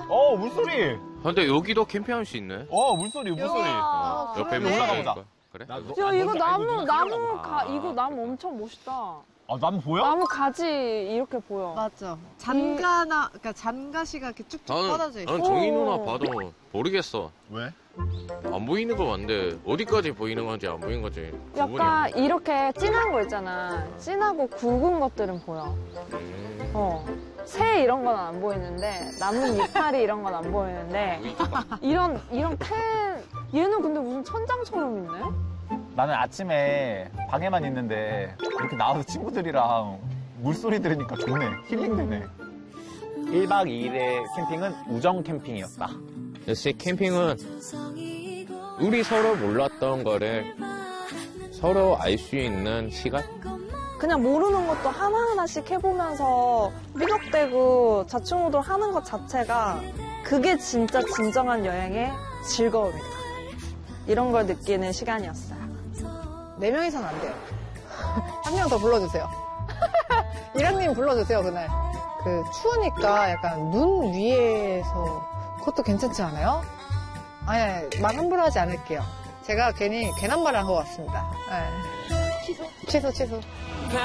물소리. 근데 여기도 캠핑할 수 있네. 물소리. 옆에 그러네. 올라가 보자. 그래? 야, 이거 이거 나무 엄청 멋있다. 나무 보여? 나무 가지 이렇게 보여. 맞죠. 그러니까 잔가시가 이렇게 쭉쭉 뻗어져 있어. 나는 정희 누나 봐도 모르겠어. 왜? 안 보이는 거 같은데 어디까지 보이는 건지 안 보이는 건지 구분이 약간 이렇게 진한 거 있잖아. 진하고 굵은 것들은 보여. 새 이런 건 안 보이는데 나무 이파리 이런 건 안 보이는데 이런 얘는 근데 무슨 천장처럼 있네? 나는 아침에 방에만 있는데 이렇게 나와서 친구들이랑 물소리 들으니까 좋네. 힐링되네. 1박 2일의 캠핑은 우정 캠핑이었다. 역시 캠핑은 우리 서로 몰랐던 거를 서로 알 수 있는 시간? 그냥 모르는 것도 하나하나씩 해보면서 삐걱대고 좌충우돌 하는 것 자체가 그게 진짜 진정한 여행의 즐거움이다. 이런 걸 느끼는 시간이었어요. 4명이서는 안 돼요. 한 명 더 불러주세요. 이랑님 불러주세요, 그날. 추우니까 약간 눈 위에서 그것도 괜찮지 않아요? 아니, 말 함부로 하지 않을게요. 제가 괜히 괜한 말을 한 것 같습니다. 네. 취소.